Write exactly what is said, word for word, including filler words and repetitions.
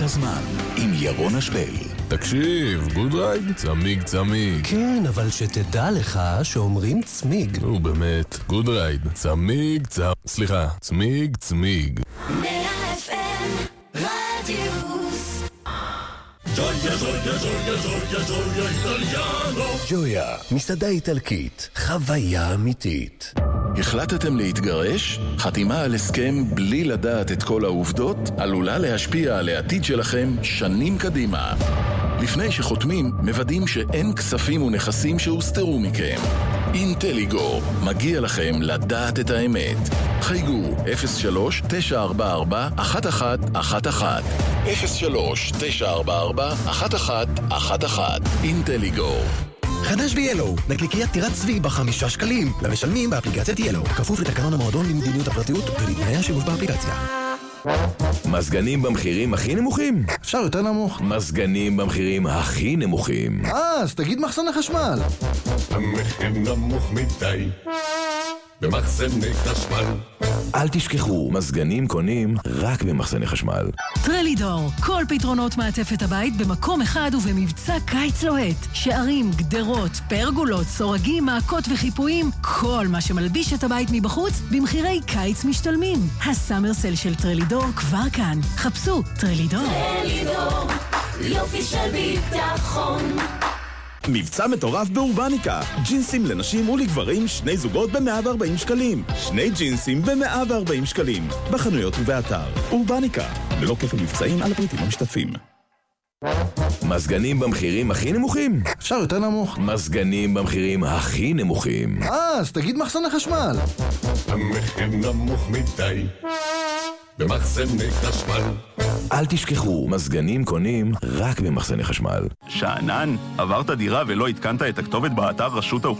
הזמן עם ירון אשבל. תקשיב, גודרייד, צמיג צמיג. כן, אבל שתדע לך שאומרים צמיג. נו באמת, גודרייד, צמיג צמיג. סליחה, צמיג צמיג. מאה אף אם רדיוס. ג'ויה, ג'ויה, ג'ויה, ג'ויה, ג'ויה, איטליאנו. ג'ויה, מסעדה איטלקית, חוויה אמיתית. החלטתם להתגרש? חתימה על הסכם בלי לדעת את כל העובדות עלולה להשפיע על העתיד שלכם שנים קדימה. לפני שחותמים, מוודאים שאין כספים ונכסים שהוסתרו מכם. אינטליגו, מגיע לכם לדעת את האמת. חייגו אפס שלוש תשע ארבע ארבע אחת אחת אחת אחת אפס שלוש תשע ארבע ארבע אחת אחת אחת אחת. אינטליגו. חדש ב-ילו, נקניקיית טירת צבי בחמישה שקלים, למשלמים באפליקציית ילו, כפוף לתקנון המועדון למדיניות הפרטיות ולתנאי השימוש באפליקציה. מזגנים במחירים הכי נמוכים? אפשר יותר נמוך. מזגנים במחירים הכי נמוכים. אה, אז תגיד מחסן החשמל. המחיר נמוך מדי במחסני חשמל. אל תשכחו, מזגנים קונים רק במחסני חשמל. טרלידור, כל פתרונות מעטפת הבית במקום אחד ובמבצע קיץ לוהט. שערים, גדרות, פרגולות, סורגים, מעקות וחיפויים, כל מה שמלביש את הבית מבחוץ במחירי קיץ משתלמים. הסאמרסל של טרלידור כבר כאן. חפשו טרלידור. טרלידור, יופי של ביטחון. מבצע מטורף באורבניקה. ג'ינסים לנשים ולגברים, שני זוגות ב-מאה וארבעים שקלים. שני ג'ינסים ב-מאה וארבעים שקלים. בחנויות ובאתר. אורבניקה. ללא כפל מבצעים על הפריטים המשתתפים. מזגנים במחירים הכי נמוכים? אפשר יותר נמוך. מזגנים במחירים הכי נמוכים. אה, אז תגיד מחסן החשמל. המחיר נמוך מדי במחסני חשמל. אל תשכחו, מזגנים קונים רק במחסני חשמל. שאנן, עברת דירה ולא התקנת את הכתובת באתר רשות האוכלוסין?